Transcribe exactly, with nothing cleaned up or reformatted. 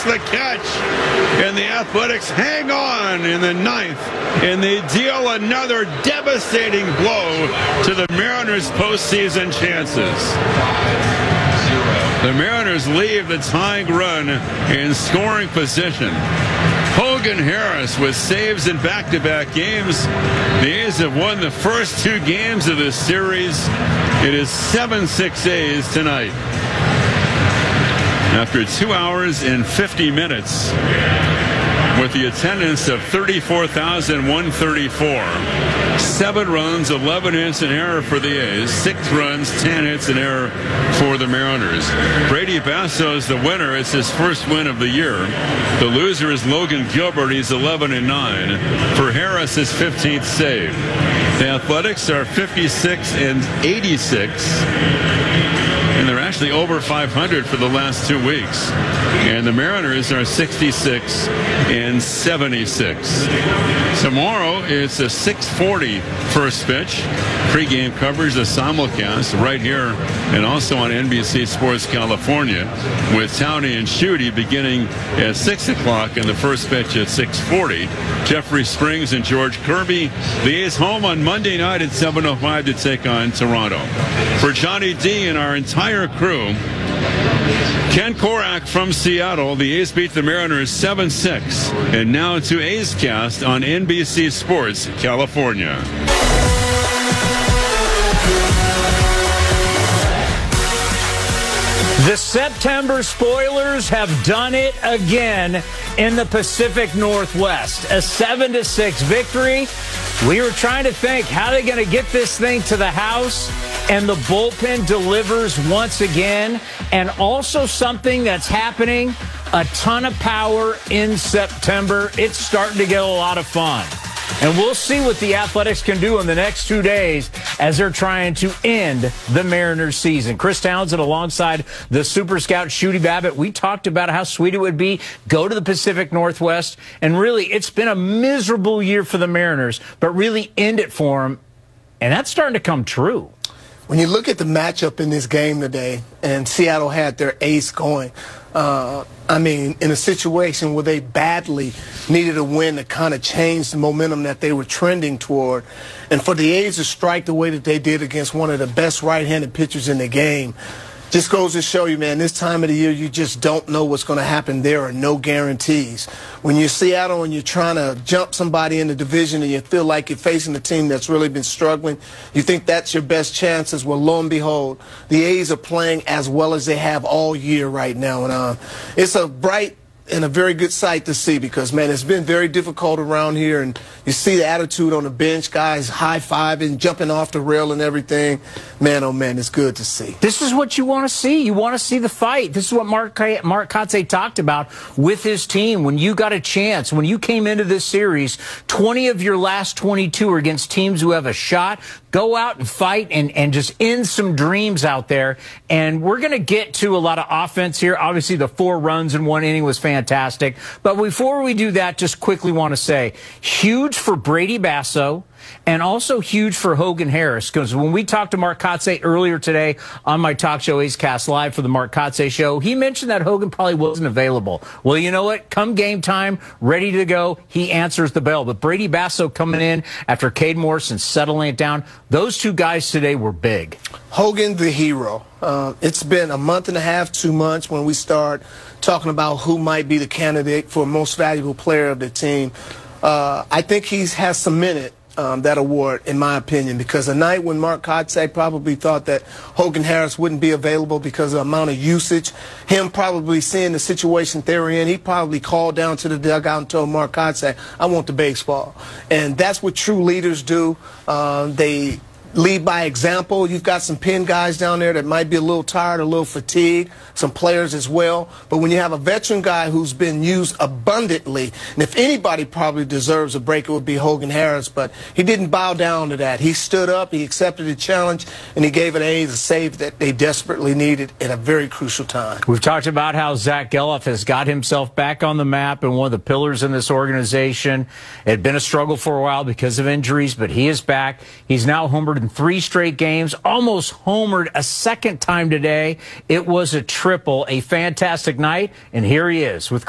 the catch. And the Athletics hang on in the ninth. And they deal another devastating blow to the Mariners' postseason chances. The Mariners leave the tying run in scoring position. Hogan Harris with saves in back-to-back games. The A's have won the first two games of this series. It is seven six A's tonight. After two hours and fifty minutes, with the attendance of thirty-four thousand one hundred thirty-four. Seven runs, eleven hits in error for the A's. Six runs, ten hits in error for the Mariners. Brady Basso is the winner. It's his first win of the year. The loser is Logan Gilbert. He's eleven and nine. For Harris, his fifteenth save. The Athletics are fifty-six and eighty-six. And they're actually over five hundred for the last two weeks. And the Mariners are sixty-six and seventy-six. Tomorrow it's a six forty first pitch. Pre-game coverage, the simulcast right here and also on N B C Sports California with Townie and Schutte beginning at six o'clock and the first pitch at six forty. Jeffrey Springs and George Kirby. The A's home on Monday night at seven oh five to take on Toronto. For Johnny D and our entire crew, Ken Korak from Seattle, the A's beat the Mariners seven six. And now to A's Cast on N B C Sports California. The September spoilers have done it again in the Pacific Northwest. A seven to six victory. We were trying to think, how are they going to get this thing to the house? And the bullpen delivers once again. And also something that's happening, a ton of power in September. It's starting to get a lot of fun. And we'll see what the Athletics can do in the next two days as they're trying to end the Mariners season. Chris Townsend alongside the Super Scout Schutte Babbitt. We talked about how sweet it would be, go to the Pacific Northwest, and really it's been a miserable year for the Mariners, but really end it for them, and that's starting to come true. When you look at the matchup in this game today, and Seattle had their ace going, uh, I mean, in a situation where they badly needed a win to kind of change the momentum that they were trending toward, and for the A's to strike the way that they did against one of the best right-handed pitchers in the game, just goes to show you, man, this time of the year, you just don't know what's going to happen. There are no guarantees. When you're Seattle and you're trying to jump somebody in the division and you feel like you're facing a team that's really been struggling, you think that's your best chances. Well, lo and behold, the A's are playing as well as they have all year right now. And uh, it's a bright and a very good sight to see because, man, it's been very difficult around here. And you see the attitude on the bench, guys high-fiving, jumping off the rail and everything. Man, oh, man, it's good to see. This is what you want to see. You want to see the fight. This is what Mark, Mark Kotsay talked about with his team. When you got a chance, when you came into this series, twenty of your last twenty-two are against teams who have a shot. Go out and fight and, and just end some dreams out there. And we're going to get to a lot of offense here. Obviously, the four runs in one inning was fantastic. But before we do that, just quickly want to say, huge for Brady Basso. And also huge for Hogan Harris, because when we talked to Mark Kotsay earlier today on my talk show, A's Cast Live for the Mark Kotsay Show, he mentioned that Hogan probably wasn't available. Well, you know what? Come game time, ready to go, he answers the bell. But Brady Basso coming in after Cade Morrison settling it down, those two guys today were big. Hogan, the hero. Uh, it's been a month and a half, two months when we start talking about who might be the candidate for most valuable player of the team. Uh, I think he has cemented Um, that award, in my opinion, because a night when Mark Kotsay probably thought that Hogan Harris wouldn't be available because of the amount of usage, him probably seeing the situation they were in, he probably called down to the dugout and told Mark Kotsay, I want the baseball. And that's what true leaders do. Uh, they lead by example. You've got some pin guys down there that might be a little tired, a little fatigued, some players as well. But when you have a veteran guy who's been used abundantly, and if anybody probably deserves a break, it would be Hogan Harris. But he didn't bow down to that. He stood up, he accepted the challenge, and he gave an A's a save that they desperately needed at a very crucial time. We've talked about how Zach Geloff has got himself back on the map and one of the pillars in this organization. It had been a struggle for a while because of injuries, but he is back. He's now homered in three straight games, almost homered a second time today. It was a triple, a fantastic night, and here he is with